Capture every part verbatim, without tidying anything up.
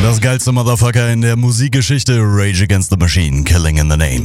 Das geilste Motherfucker in der Musikgeschichte, Rage Against the Machine, Killing in the Name.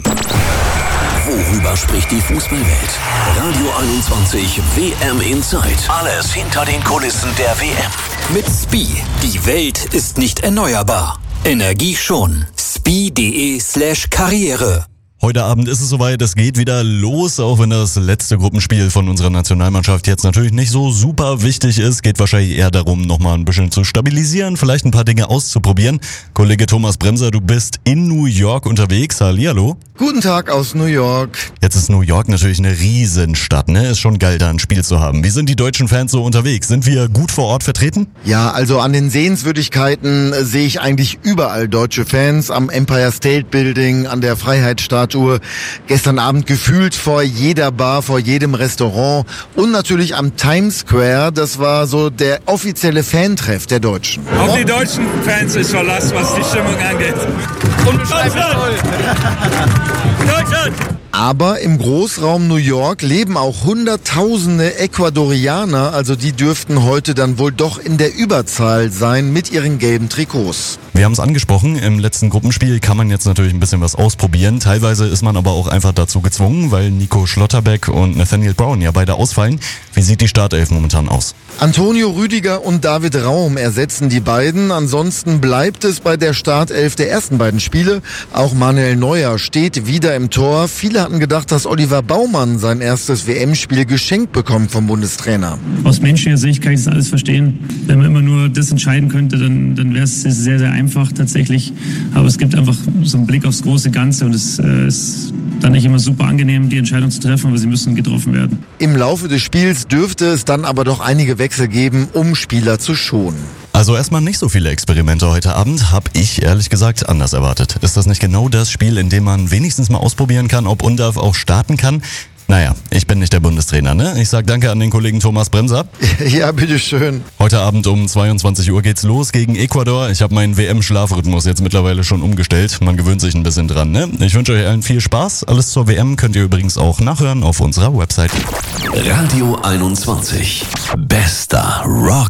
Worüber spricht die Fußballwelt? Radio einundzwanzig W M Inside. Alles hinter den Kulissen der W M. Mit Spie. Die Welt ist nicht erneuerbar. Energie schon. Spie.de slash Karriere. Heute Abend ist es soweit, es geht wieder los, auch wenn das letzte Gruppenspiel von unserer Nationalmannschaft jetzt natürlich nicht so super wichtig ist. Geht wahrscheinlich eher darum, nochmal ein bisschen zu stabilisieren, vielleicht ein paar Dinge auszuprobieren. Kollege Thomas Bremser, du bist in New York unterwegs. Hallihallo. Guten Tag aus New York. Jetzt ist New York natürlich eine Riesenstadt, ne? Ist schon geil, da ein Spiel zu haben. Wie sind die deutschen Fans so unterwegs? Sind wir gut vor Ort vertreten? Ja, also an den Sehenswürdigkeiten äh, sehe ich eigentlich überall deutsche Fans. Am Empire State Building, an der Freiheitsstatue. Gestern Abend gefühlt vor jeder Bar, vor jedem Restaurant und natürlich am Times Square. Das war so der offizielle Fantreff der Deutschen. Auf die deutschen Fans ist Verlass, was die Stimmung angeht. Unbeschreiblich toll. Deutschland! Aber im Großraum New York leben auch Hunderttausende Ecuadorianer, also die dürften heute dann wohl doch in der Überzahl sein mit ihren gelben Trikots. Wir haben es angesprochen, im letzten Gruppenspiel kann man jetzt natürlich ein bisschen was ausprobieren. Teilweise ist man aber auch einfach dazu gezwungen, weil Nico Schlotterbeck und Nathaniel Brown ja beide ausfallen. Wie sieht die Startelf momentan aus? Antonio Rüdiger und David Raum ersetzen die beiden. Ansonsten bleibt es bei der Startelf der ersten beiden Spiele. Auch Manuel Neuer steht wieder im Tor. Viele hatten gedacht, dass Oliver Baumann sein erstes W M-Spiel geschenkt bekommt vom Bundestrainer. Aus menschlicher Sicht kann ich das alles verstehen. Wenn man immer nur das entscheiden könnte, dann, dann wäre es sehr, sehr einfach tatsächlich. Aber es gibt einfach so einen Blick aufs große Ganze und es äh, ist dann nicht immer super angenehm, die Entscheidung zu treffen, aber sie müssen getroffen werden. Im Laufe des Spiels dürfte es dann aber doch einige Wechsel geben, um Spieler zu schonen. Also erstmal nicht so viele Experimente heute Abend, habe ich ehrlich gesagt anders erwartet. Ist das nicht genau das Spiel, in dem man wenigstens mal ausprobieren kann, ob Undav auch starten kann? Naja, ich bin nicht der Bundestrainer, ne? Ich sag danke an den Kollegen Thomas Bremser. Ja, bitteschön. Heute Abend um zweiundzwanzig Uhr geht's los gegen Ecuador. Ich habe meinen W M-Schlafrhythmus jetzt mittlerweile schon umgestellt. Man gewöhnt sich ein bisschen dran, ne? Ich wünsche euch allen viel Spaß. Alles zur W M könnt ihr übrigens auch nachhören auf unserer Website. Radio einundzwanzig. Bester Rock.